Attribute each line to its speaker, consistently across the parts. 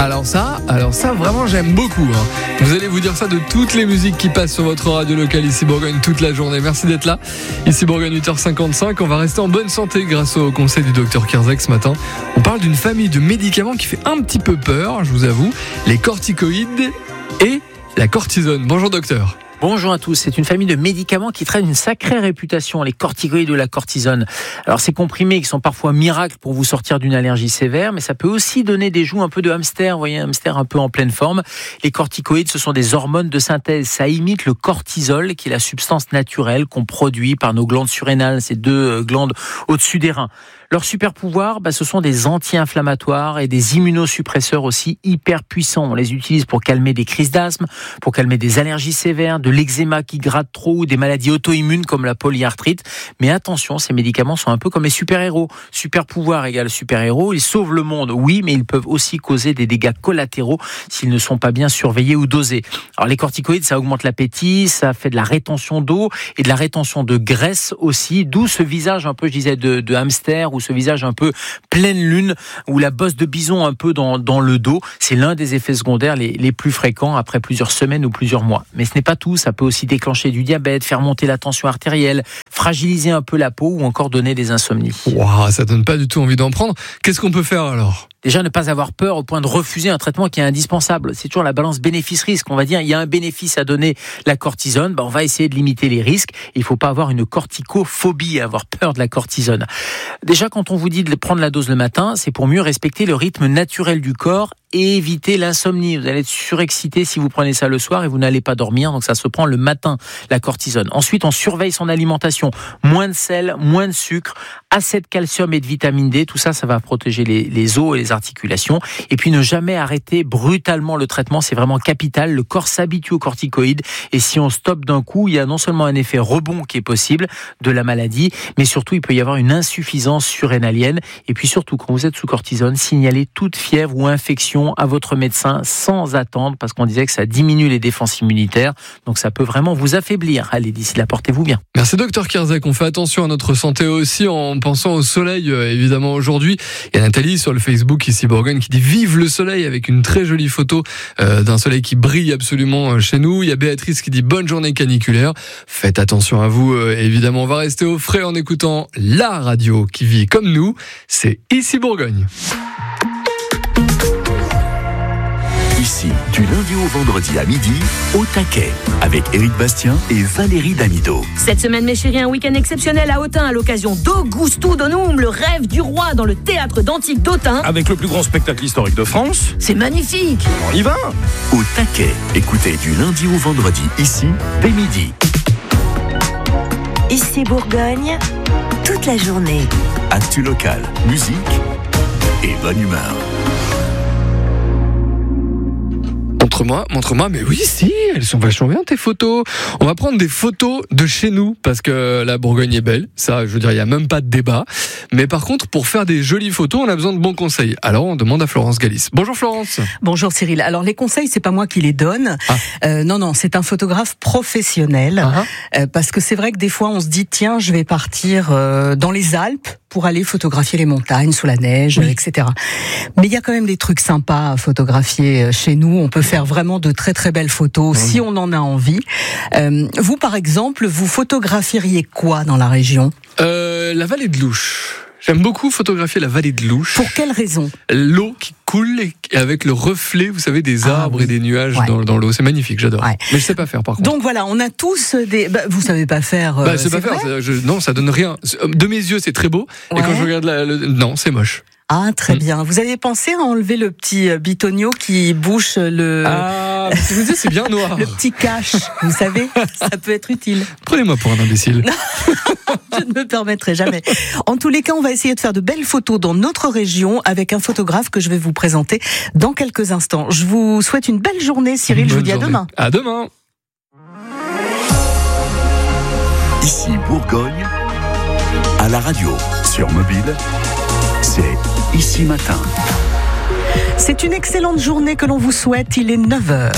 Speaker 1: Alors ça, vraiment j'aime beaucoup. Vous allez vous dire ça de toutes les musiques qui passent sur votre radio locale ici Bourgogne toute la journée. Merci d'être là. Ici Bourgogne 8h55. On va rester en bonne santé grâce au conseil du docteur Kierzek ce matin. On parle d'une famille de médicaments qui fait un petit peu peur, je vous avoue. Les corticoïdes et la cortisone. Bonjour docteur.
Speaker 2: Bonjour à tous, c'est une famille de médicaments qui traînent une sacrée réputation, les corticoïdes ou la cortisone. Alors ces comprimés qui sont parfois miracles pour vous sortir d'une allergie sévère, mais ça peut aussi donner des joues un peu de hamster, vous voyez, un hamster un peu en pleine forme. Les corticoïdes, ce sont des hormones de synthèse, ça imite le cortisol qui est la substance naturelle qu'on produit par nos glandes surrénales, ces deux glandes au-dessus des reins. Leur super pouvoir, ce sont des anti-inflammatoires et des immunosuppresseurs aussi hyper puissants. On les utilise pour calmer des crises d'asthme, pour calmer des allergies sévères, de l'eczéma qui gratte trop ou des maladies auto-immunes comme la polyarthrite. Mais attention, ces médicaments sont un peu comme les super-héros. Super pouvoir égale super-héros. Ils sauvent le monde, oui, mais ils peuvent aussi causer des dégâts collatéraux s'ils ne sont pas bien surveillés ou dosés. Alors les corticoïdes, ça augmente l'appétit, ça fait de la rétention d'eau et de la rétention de graisse aussi, d'où ce visage un peu, je disais, de hamster ou ce visage un peu pleine lune ou la bosse de bison un peu dans le dos. C'est l'un des effets secondaires les plus fréquents après plusieurs semaines ou plusieurs mois. Mais ce n'est pas tout, ça peut aussi déclencher du diabète, faire monter la tension artérielle, fragiliser un peu la peau ou encore donner des insomnies.
Speaker 1: Waouh, ça donne pas du tout envie d'en prendre. Qu'est-ce qu'on peut faire alors ?
Speaker 2: Déjà, ne pas avoir peur au point de refuser un traitement qui est indispensable. C'est toujours la balance bénéfice-risque. On va dire, il y a un bénéfice à donner la cortisone, on va essayer de limiter les risques. Il ne faut pas avoir une corticophobie, avoir peur de la cortisone. Déjà, quand on vous dit de prendre la dose le matin, c'est pour mieux respecter le rythme naturel du corps et éviter l'insomnie. Vous allez être surexcité si vous prenez ça le soir et vous n'allez pas dormir, donc ça se prend le matin, la cortisone. Ensuite, on surveille son alimentation. Moins de sel, moins de sucre, assez de calcium et de vitamine D, tout ça, ça va protéger les os et les articulations. Et puis, ne jamais arrêter brutalement le traitement, c'est vraiment capital. Le corps s'habitue aux corticoïdes et si on stoppe d'un coup, il y a non seulement un effet rebond qui est possible de la maladie, mais surtout, il peut y avoir une insuffisance surrénalienne. Et puis surtout, quand vous êtes sous cortisone, signalez toute fièvre ou infection à votre médecin sans attendre, parce qu'on disait que ça diminue les défenses immunitaires, donc ça peut vraiment vous affaiblir. Allez, d'ici là, portez-vous bien.
Speaker 1: Merci docteur Kierzek, on fait attention à notre santé aussi en pensant au soleil, évidemment aujourd'hui. Il y a Nathalie sur le Facebook ici Bourgogne qui dit vive le soleil avec une très jolie photo d'un soleil qui brille absolument chez nous. Il y a Béatrice qui dit bonne journée caniculaire. Faites attention à vous, évidemment on va rester au frais en écoutant la radio qui vit comme nous, c'est ici Bourgogne.
Speaker 3: Ici, du lundi au vendredi à midi, au taquet, avec Éric Bastien et Valérie Damido.
Speaker 4: Cette semaine, mes chéris, un week-end exceptionnel à Autun à l'occasion d'Augusto Donum, le rêve du roi dans le théâtre d'Antique d'Autun.
Speaker 5: Avec le plus grand spectacle historique de France.
Speaker 4: C'est magnifique.
Speaker 5: On y va.
Speaker 3: Au taquet, écoutez du lundi au vendredi, ici, dès midi.
Speaker 6: Ici Bourgogne, toute la journée.
Speaker 3: Actu local, musique et bonne humeur.
Speaker 1: Montre-moi, mais oui, si, elles sont vachement bien tes photos. On va prendre des photos de chez nous, parce que la Bourgogne est belle, ça, je veux dire, il n'y a même pas de débat. Mais par contre, pour faire des jolies photos, on a besoin de bons conseils. Alors, on demande à Florence Galis. Bonjour Florence.
Speaker 7: Bonjour Cyril. Alors, les conseils, c'est pas moi qui les donne. Non, c'est un photographe professionnel. Parce que c'est vrai que des fois, on se dit, tiens, je vais partir dans les Alpes pour aller photographier les montagnes sous la neige, etc. Mais il y a quand même des trucs sympas à photographier chez nous. On peut faire vraiment de très très belles photos si on en a envie. Vous, par exemple, vous photographieriez quoi dans la région ?
Speaker 1: La vallée de l'Ouche. J'aime beaucoup photographier la vallée de l'Ouche.
Speaker 7: Pour quelle raison ?
Speaker 1: L'eau qui coule et avec le reflet, vous savez, des arbres et des nuages dans l'eau. C'est magnifique, j'adore. Ouais. Mais je sais pas faire, par contre.
Speaker 7: Donc voilà, on a tous des... vous savez pas faire...
Speaker 1: je sais pas faire. Non, ça donne rien. De mes yeux, c'est très beau. Ouais. Et quand je regarde non, c'est moche.
Speaker 7: Ah, très bien. Vous avez pensé à enlever le petit bitonio qui bouche le...
Speaker 1: Ah, je vous dis, c'est bien noir.
Speaker 7: Le petit cache, vous savez, ça peut être utile.
Speaker 1: Prenez-moi pour un imbécile.
Speaker 7: Je ne me permettrai jamais. En tous les cas, on va essayer de faire de belles photos dans notre région avec un photographe que je vais vous présenter dans quelques instants. Je vous souhaite une belle journée, Cyril. Je vous dis à demain.
Speaker 1: À demain.
Speaker 3: Ici Bourgogne, à la radio, sur mobile, c'est Ici Matin.
Speaker 7: C'est une excellente journée que l'on vous souhaite. Il est 9h.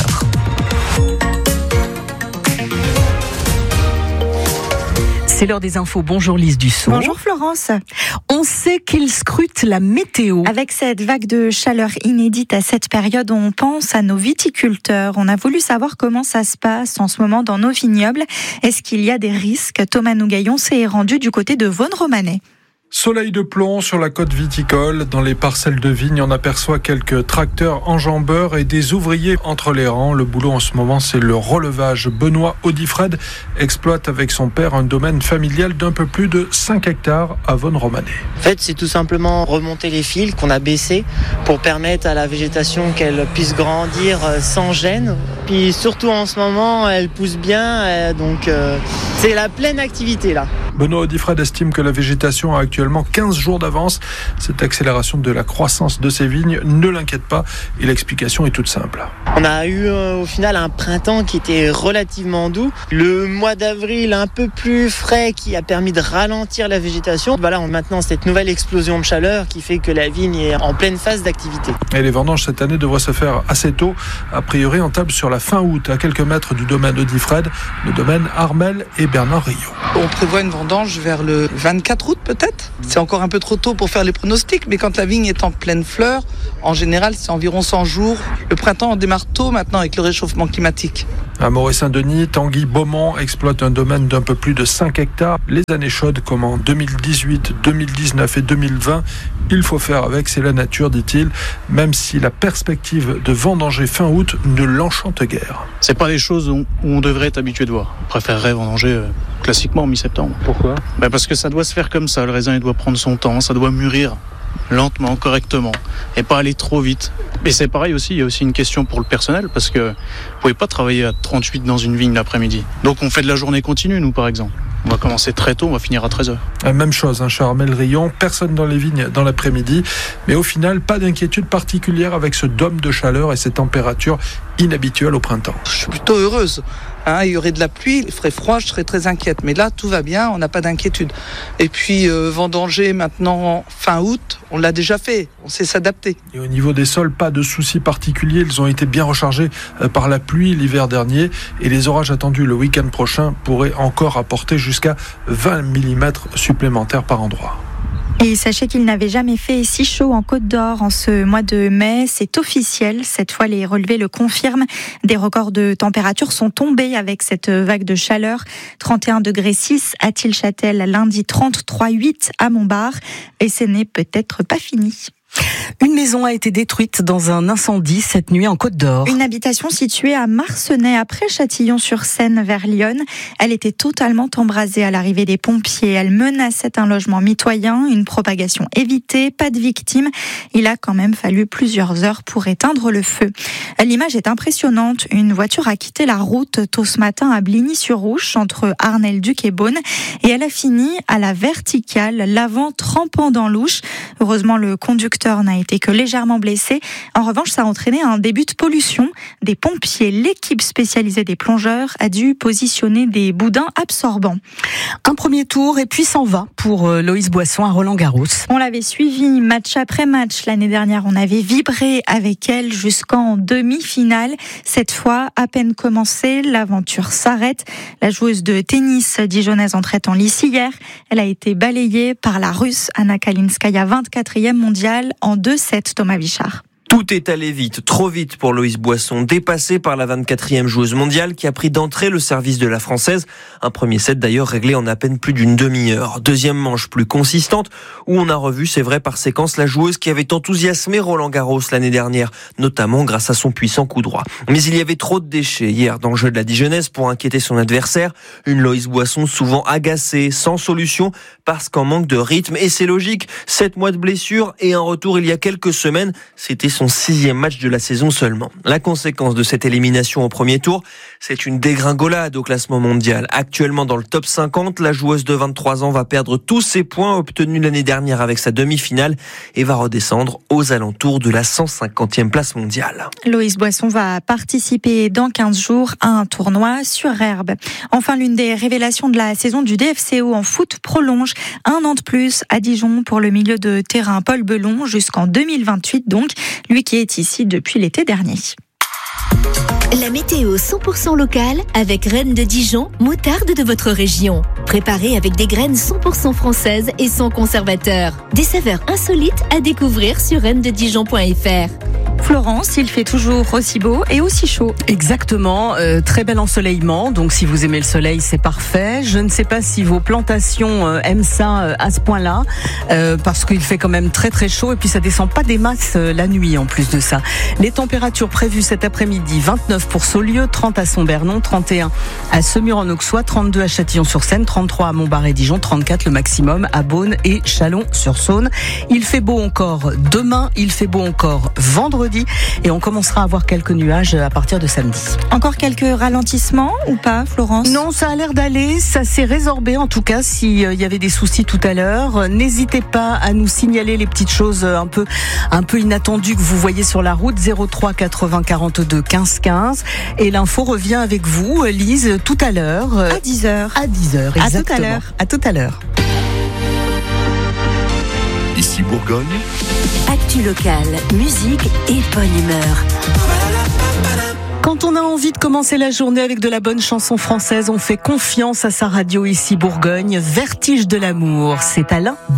Speaker 7: C'est l'heure des infos. Bonjour Lise Dussault.
Speaker 8: Bonjour Florence.
Speaker 7: On sait qu'il scrute la météo.
Speaker 8: Avec cette vague de chaleur inédite à cette période, on pense à nos viticulteurs. On a voulu savoir comment ça se passe en ce moment dans nos vignobles. Est-ce qu'il y a des risques ? Thomas Nougaillon s'est rendu du côté de Vosne-Romanée.
Speaker 9: Soleil de plomb sur la côte viticole. Dans les parcelles de vignes, on aperçoit quelques tracteurs enjambeurs et des ouvriers entre les rangs. Le boulot en ce moment, c'est le relevage. Benoît Audifred exploite avec son père un domaine familial d'un peu plus de 5 hectares à Vosne-Romanée.
Speaker 10: En fait, c'est tout simplement remonter les fils qu'on a baissés pour permettre à la végétation qu'elle puisse grandir sans gêne. Puis surtout en ce moment, elle pousse bien, donc c'est la pleine activité là.
Speaker 9: Benoît Audifred estime que la végétation a actuellement 15 jours d'avance. Cette accélération de la croissance de ces vignes ne l'inquiète pas et l'explication est toute simple.
Speaker 10: On a eu au final un printemps qui était relativement doux. Le mois d'avril un peu plus frais qui a permis de ralentir la végétation. Voilà, maintenant cette nouvelle explosion de chaleur qui fait que la vigne est en pleine phase d'activité.
Speaker 9: Et les vendanges cette année devraient se faire assez tôt. A priori, on table sur la fin août, à quelques mètres du domaine Audifred, le domaine Armel et Bernard Rio.
Speaker 11: On prévoit une vendange vers le 24 août peut-être. C'est encore un peu trop tôt pour faire les pronostics, mais quand la vigne est en pleine fleur, en général c'est environ 100 jours. Le printemps on démarre tôt maintenant avec le réchauffement climatique.
Speaker 9: À Moret-Saint-Denis, Tanguy Beaumont exploite un domaine d'un peu plus de 5 hectares. Les années chaudes comme en 2018, 2019 et 2020, il faut faire avec, c'est la nature, dit-il, même si la perspective de vendanger fin août ne l'enchante guère.
Speaker 5: C'est pas les choses où on devrait être habitué de voir. On préférerait vendanger classiquement en mi-septembre. Pourquoi ? Parce que ça doit se faire comme ça, le raisin il doit prendre son temps, ça doit mûrir lentement, correctement, et pas aller trop vite. Mais c'est pareil aussi, il y a aussi une question pour le personnel, parce que vous pouvez pas travailler à 38 dans une vigne l'après-midi. Donc on fait de la journée continue, nous par exemple. On va commencer très tôt, on va finir à 13h.
Speaker 9: Même chose, chez Armel-Rion, personne dans les vignes dans l'après-midi, mais au final, pas d'inquiétude particulière avec ce dôme de chaleur et ces températures inhabituelles au printemps.
Speaker 11: Je suis plutôt heureuse. Il y aurait de la pluie, il ferait froid, je serais très inquiète. Mais là, tout va bien, on n'a pas d'inquiétude. Et puis, vendanger maintenant, fin août, on l'a déjà fait, on sait s'adapter.
Speaker 9: Et au niveau des sols, pas de soucis particuliers. Ils ont été bien rechargés par la pluie l'hiver dernier. Et les orages attendus le week-end prochain pourraient encore apporter jusqu'à 20 mm supplémentaires par endroit.
Speaker 8: Et sachez qu'il n'avait jamais fait si chaud en Côte d'Or en ce mois de mai. C'est officiel. Cette fois, les relevés le confirment. Des records de température sont tombés avec cette vague de chaleur. 31,6 degrés à Tilchâtel, lundi 33,8 à Montbard. Et ce n'est peut-être pas fini.
Speaker 7: Une maison a été détruite dans un incendie cette nuit en Côte d'Or.
Speaker 8: Une habitation située à Marcenay, après Châtillon-sur-Seine, vers Lyon. Elle était totalement embrasée à l'arrivée des pompiers. Elle menaçait un logement mitoyen, une propagation évitée, pas de victimes. Il a quand même fallu plusieurs heures pour éteindre le feu. L'image est impressionnante. Une voiture a quitté la route tôt ce matin à Bligny-sur-Ouche, entre Arnay-le-Duc et Beaune. Et elle a fini à la verticale, l'avant trempant dans l'ouche. Heureusement, le conducteur n'a été que légèrement blessé. En revanche, ça a entraîné un début de pollution. Des pompiers, l'équipe spécialisée des plongeurs, a dû positionner des boudins absorbants.
Speaker 7: Un premier tour et puis s'en va pour Loïs Boisson à Roland-Garros.
Speaker 8: On l'avait suivi match après match l'année dernière. On avait vibré avec elle jusqu'en demi-finale. Cette fois, à peine commencée, l'aventure s'arrête. La joueuse de tennis dijonnaise entrait en lice hier. Elle a été balayée par la Russe Anna Kalinskaya, 24e mondiale, en 2-7, Thomas Vichard.
Speaker 12: Tout est allé vite, trop vite pour Loïs Boisson, dépassée par la 24e joueuse mondiale qui a pris d'entrée le service de la Française. Un premier set d'ailleurs réglé en à peine plus d'une demi-heure. Deuxième manche plus consistante où on a revu, c'est vrai, par séquence la joueuse qui avait enthousiasmé Roland-Garros l'année dernière, notamment grâce à son puissant coup droit. Mais il y avait trop de déchets hier dans le jeu de la Dijonnaise pour inquiéter son adversaire. Une Loïs Boisson souvent agacée, sans solution, parce qu'en manque de rythme. Et c'est logique, 7 mois de blessure et un retour il y a quelques semaines, c'était son 6e match de la saison seulement. La conséquence de cette élimination au premier tour, c'est une dégringolade au classement mondial. Actuellement dans le top 50, la joueuse de 23 ans va perdre tous ses points obtenus l'année dernière avec sa demi-finale et va redescendre aux alentours de la 150e place mondiale.
Speaker 8: Loïs Boisson va participer dans 15 jours à un tournoi sur herbe. Enfin, l'une des révélations de la saison du DFCO en foot prolonge. 1 an de plus à Dijon pour le milieu de terrain Paul Belon jusqu'en 2028 donc. Lui qui est ici depuis l'été dernier.
Speaker 13: La météo 100% locale avec Reine de Dijon, moutarde de votre région. Préparée avec des graines 100% françaises et sans conservateur. Des saveurs insolites à découvrir sur reinededijon.fr.
Speaker 8: Florence, il fait toujours aussi beau et aussi chaud.
Speaker 7: Exactement, très bel ensoleillement, donc si vous aimez le soleil, c'est parfait. Je ne sais pas si vos plantations aiment ça à ce point-là, parce qu'il fait quand même très très chaud et puis ça descend pas des masses la nuit en plus de ça. Les températures prévues cet après-midi, 29 pour Saulieu, 30 à Saint-Bernon, 31 à Semur-en-Auxois, 32 à Châtillon-sur-Seine, 33 à Montbard-et-Dijon, 34 le maximum à Beaune et Chalon-sur-Saône. Il fait beau encore demain, il fait beau encore vendredi et on commencera à avoir quelques nuages à partir de samedi.
Speaker 8: Encore quelques ralentissements ou pas, Florence ?
Speaker 7: Non, ça a l'air d'aller, ça s'est résorbé en tout cas s'il y avait des soucis tout à l'heure. N'hésitez pas à nous signaler les petites choses un peu inattendues que vous voyez sur la route, 03 80 42 15 15. Et l'info revient avec vous, Lise, tout à l'heure.
Speaker 8: À 10h.
Speaker 7: À 10h, exactement.
Speaker 8: À tout à l'heure.
Speaker 7: À tout à l'heure.
Speaker 3: Ici Bourgogne.
Speaker 13: Actu locale, musique et bonne humeur.
Speaker 7: Quand on a envie de commencer la journée avec de la bonne chanson française, on fait confiance à sa radio ici Bourgogne. Vertige de l'amour, c'est Alain